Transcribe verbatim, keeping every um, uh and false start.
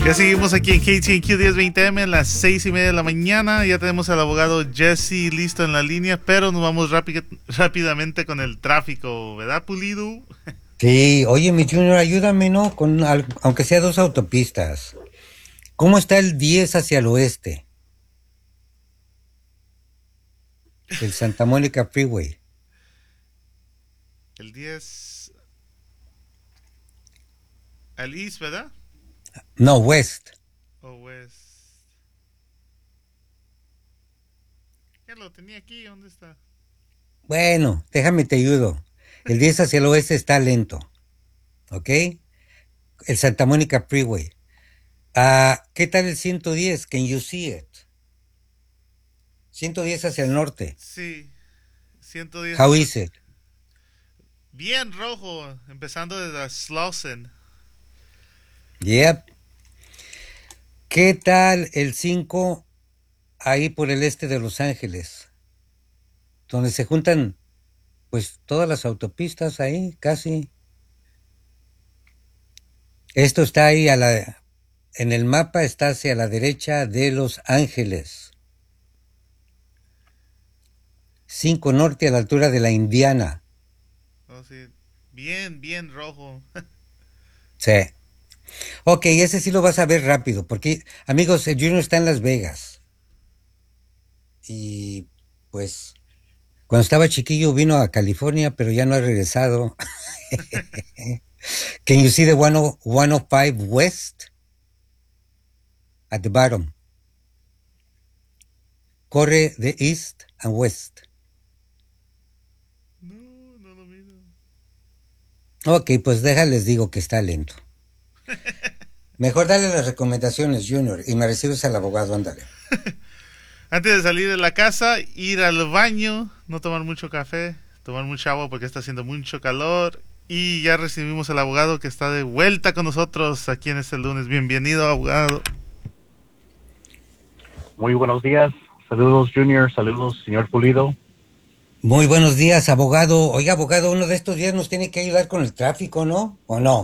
Ya seguimos aquí en K T N Q diez veinte M a las seis y media de la mañana. Ya tenemos al abogado Jesse listo en la línea, pero nos vamos rápido, rápidamente con el tráfico, ¿verdad, Pulido? Sí, oye, mi Junior, ayúdame, ¿no? Con al- aunque sea dos autopistas. ¿Cómo está el diez hacia el oeste? El Santa Mónica Freeway. El diez al east, ¿verdad? No, west. O west. Ya lo tenía aquí, ¿dónde está? Bueno, déjame te ayudo. El diez hacia el oeste está lento, ¿ok? El Santa Mónica Freeway. Ah, ¿qué tal el ciento diez? Can you see it? ciento diez hacia el norte. Sí, ciento diez How hacia... is it? Bien rojo, empezando desde Slauson. Yep. ¿Qué tal el cinco ahí por el este de Los Ángeles? Donde se juntan pues todas las autopistas ahí, casi. Esto está ahí a la, en el mapa está hacia la derecha de Los Ángeles. cinco norte a la altura de la Indiana. Oh, sí. Bien, bien rojo. Sí. Ok, ese sí lo vas a ver rápido, porque, amigos, el Junior está en Las Vegas. Y pues, cuando estaba chiquillo vino a California, pero ya no ha regresado. Can you see the one oh five West? At the bottom. Corre de East and West. No, no lo miro. Ok, pues déjales digo que está lento. Mejor dale las recomendaciones, Junior, y me recibes al abogado, ándale. Antes de salir de la casa, ir al baño, no tomar mucho café, tomar mucha agua porque está haciendo mucho calor. Y ya recibimos al abogado que está de vuelta con nosotros aquí en este lunes. Bienvenido, abogado. Muy buenos días. Saludos, Junior. Saludos, señor Pulido. Muy buenos días, abogado. Oiga, abogado, uno de estos días nos tiene que ayudar con el tráfico, ¿no? ¿O no?